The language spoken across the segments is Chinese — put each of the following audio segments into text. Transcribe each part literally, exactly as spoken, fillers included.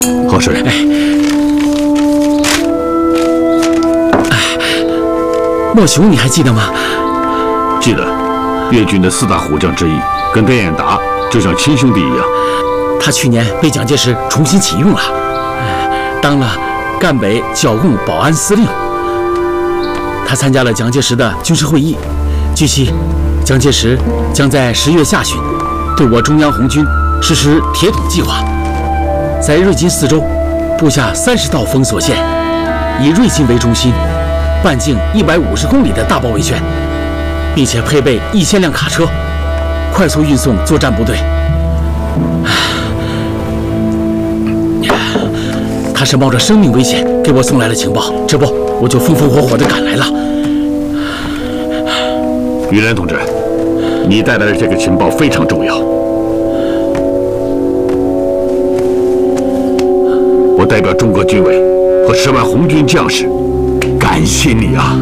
好事。哎， 莫雄，你还记得吗？ 记得，越军的四大虎将之一，跟段彦达就像亲兄弟一样。 他去年被蒋介石重新启用了，当了赣北剿共保安司令。他参加了蒋介石的军事会议，据悉，蒋介石将在十月下旬对我中央红军实施铁桶计划，在瑞金四周布下三十道封锁线，以瑞金为中心，半径一百五十公里的大包围圈，并且配备一千辆卡车，快速运送作战部队。他是冒着生命危险给我送来了情报，这不，我就风风火火地赶来了。 于连同志，你带来的这个情报非常重要，我代表中国军委和十万红军将士，感谢你啊！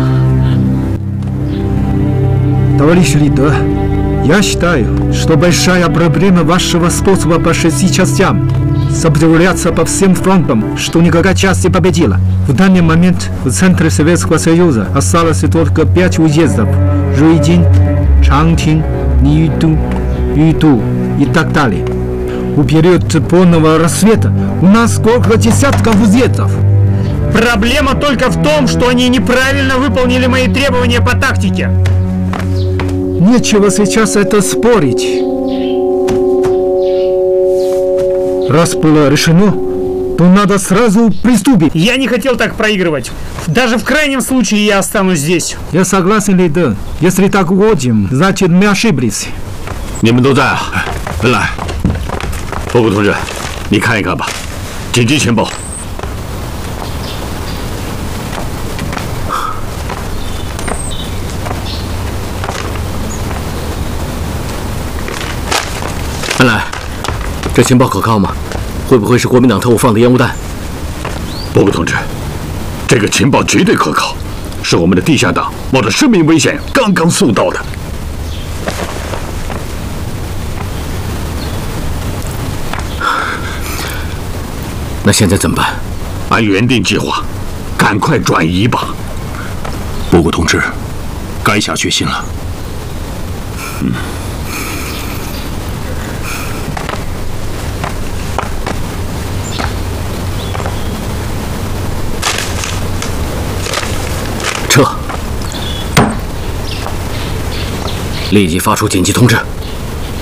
Товарищ лидер, я считаю, что большая проблема вашего способа по шести частям сопротивляться по всем фронтам, что никакая часть не победила. В данный момент в центре Советского Союза осталось только пять уездов: Жуйдин, Чангтин, Ниюту, Юту и так далее. В период полного рассвета у нас сколько десятков уездов. Проблема только в том, что они неправильно выполнили мои требования по тактике. Нечего сейчас это спорить. Раз было решено, то надо сразу приступить. Я не хотел так проигрывать. Даже в крайнем случае я останусь здесь. Я согласен, лидер. Если так угодим, значит мы ошиблись. 你们都在啊？文澜，报告同志，你看一看吧，紧急情报。 文澜，这情报可靠吗？会不会是国民党特务放的烟雾弹？ 报告同志，这个情报绝对可靠，是我们的地下党冒着生命危险刚刚送到的。 那现在怎么办？ 按原定计划，赶快转移吧。 报告同志，该下决心了。 嗯。 撤！立即发出紧急通知。